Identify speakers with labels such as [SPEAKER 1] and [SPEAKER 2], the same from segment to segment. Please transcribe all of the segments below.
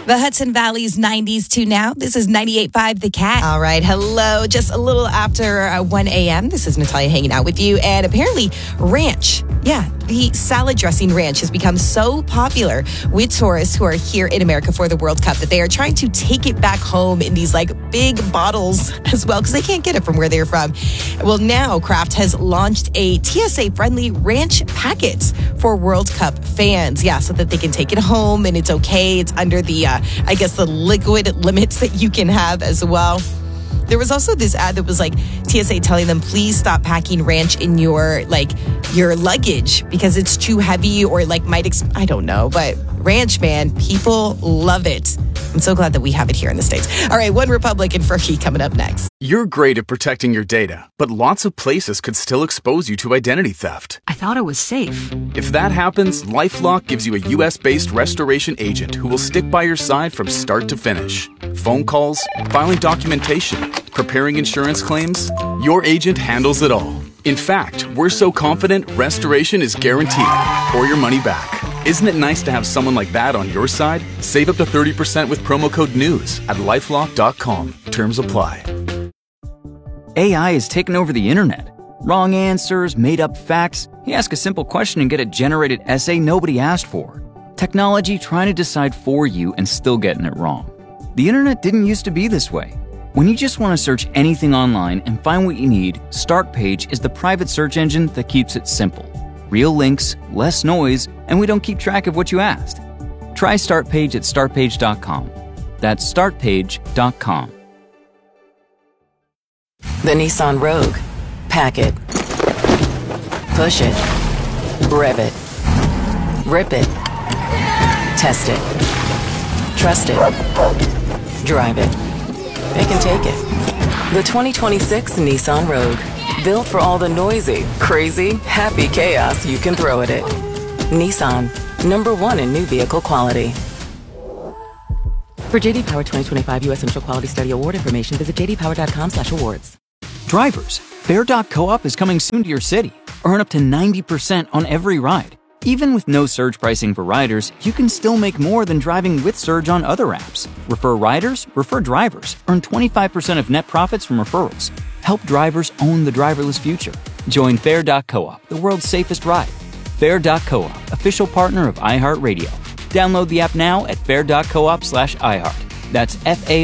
[SPEAKER 1] The Hudson Valley's 90s to now. This is 98.5 The Cat. All right. Hello. Just a little after 1 a.m. This is Natalia hanging out with you. And apparently ranch. Yeah, the salad dressing ranch has become so popular with tourists who are here in America for the World Cup that they are trying to take it back home in these big bottles as well because they can't get it from where they're from. Well, now Kraft has launched a TSA-friendly ranch packets for World Cup fans. Yeah, so that they can take it home and it's okay. It's under the, the liquid limits that you can have as well. There was also this ad that was TSA telling them, please stop packing ranch in your luggage because it's too heavy or I don't know. But ranch, man, people love it. I'm so glad that we have it here in the States. All right, One Republic and Fergie coming up next.
[SPEAKER 2] You're great at protecting your data, but lots of places could still expose you to identity theft.
[SPEAKER 3] I thought it was safe.
[SPEAKER 2] If that happens, LifeLock gives you a U.S.-based restoration agent who will stick by your side from start to finish. Phone calls, filing documentation, preparing insurance claims, your agent handles it all. In fact, we're so confident restoration is guaranteed or your money back. Isn't it nice to have someone like that on your side? Save up to 30% with promo code NEWS at LifeLock.com. Terms apply.
[SPEAKER 4] AI has taken over the internet. Wrong answers, made-up facts. You ask a simple question and get a generated essay nobody asked for. Technology trying to decide for you and still getting it wrong. The internet didn't used to be this way. When you just want to search anything online and find what you need, Startpage is the private search engine that keeps it simple. Real links, less noise, and we don't keep track of what you asked. Try Startpage at startpage.com. That's startpage.com.
[SPEAKER 5] The Nissan Rogue. Pack it. Push it. Rev it. Rip it. Test it. Trust it. Drive it. It can take it. The 2026 Nissan Rogue. Built for all the noisy, crazy, happy chaos you can throw at it. Nissan. #1 in new vehicle quality. For JD Power 2025 U.S. Initial Quality Study Award information, visit jdpower.com/awards.
[SPEAKER 4] Drivers, Fare.coop is coming soon to your city. Earn up to 90% on every ride. Even with no surge pricing for riders, you can still make more than driving with surge on other apps. Refer riders, refer drivers. Earn 25% of net profits from referrals. Help drivers own the driverless future. Join Fare.coop, the world's safest ride. Fare.coop, official partner of iHeartRadio. Download the app now at fare.coop/iHeart. That's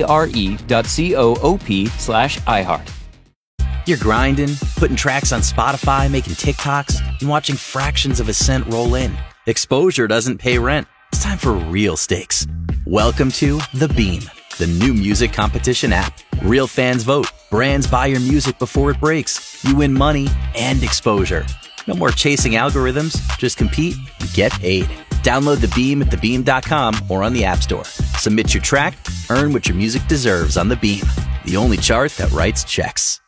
[SPEAKER 4] FARE.coop/iHeart.
[SPEAKER 6] You're grinding, putting tracks on Spotify, making TikToks, and watching fractions of a cent roll in. Exposure doesn't pay rent. It's time for real stakes. Welcome to The Beam, the new music competition app. Real fans vote. Brands buy your music before it breaks. You win money and exposure. No more chasing algorithms. Just compete and get paid. Download The Beam at thebeam.com or on the App Store. Submit your track, earn what your music deserves on The Beam, the only chart that writes checks.